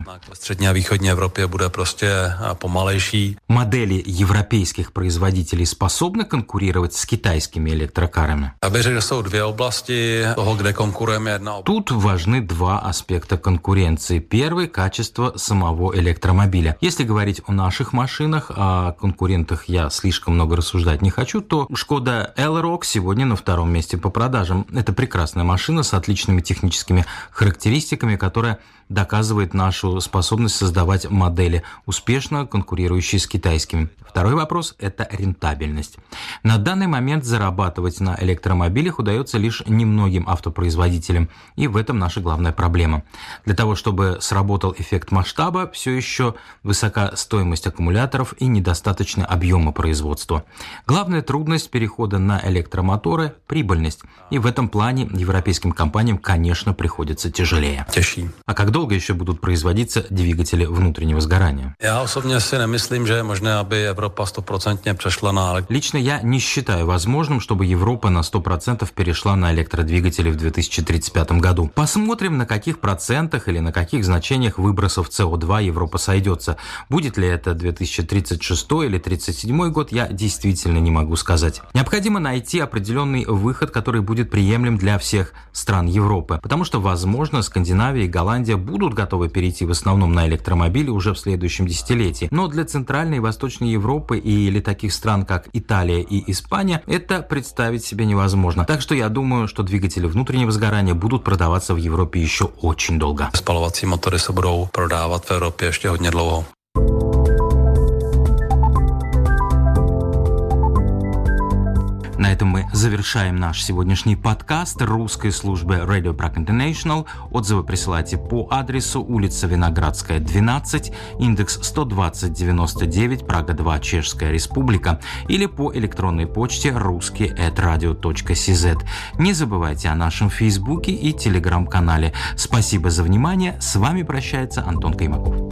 В Средней и Východní Evropě bude prostě pomalejší. Модели европейских производителей способны конкурировать с китайскими электрокарами? Тут важны два аспекта конкуренции. Первый – качество самого электромобиля. Если говорить о наших машинах, о конкурентах я слишком много рассуждать не хочу, то Шкода Elroq сегодня на втором месте по продажам. Это прекрасная машина с отличными техническими характеристиками, которая доказывает нашу способность создавать модели, успешно конкурирующие с китайскими. Второй вопрос – это рентабельность. На данный момент зарабатывать на электромобилях удается лишь немногим автопроизводителям, и в этом наша главная проблема. Для того, чтобы сработал эффект масштаба, все еще высока стоимость аккумуляторов и недостаточно объема производства. Главная трудность перехода на электромоторы – прибыльность. И в этом плане европейским компаниям, конечно, приходится тяжелее. А как долго еще будут производиться двигатели внутреннего сгорания? Я osobně si nemyslím, že je možné, aby Evropa 100% přešla на... Лично я не считаю возможным, чтобы Европа на 100% перешла на электродвигатели в 2035 году. Посмотрим, на каких процентах или на каких значениях выбросов СО2 Европа сойдется. Будет ли это 2036 или 2037 год, я действительно не могу сказать. Необходимо найти определенный выход, который будет приемлем для всех стран Европы, потому что, возможно, Скандинавия и Голландия будут готовы перейти в основном на электромобили уже в следующем десятилетии. Но для Центральной и Восточной Европы или таких стран, как Италия и Испания, это представить себе невозможно. Так что я думаю, что двигатели внутреннего сгорания будут продаваться в Европе еще очень долго. Spalovací motory se budou prodávat v Evropě ještě hodně dlouho. На этом мы завершаем наш сегодняшний подкаст русской службы Radio Prague International. Отзывы присылайте по адресу улица Виноградская, 12, индекс 12099, Прага 2, Чешская Республика, или по электронной почте ruski@radio.cz. Не забывайте о нашем Фейсбуке и Телеграм-канале. Спасибо за внимание. С вами прощается Антон Каймаков.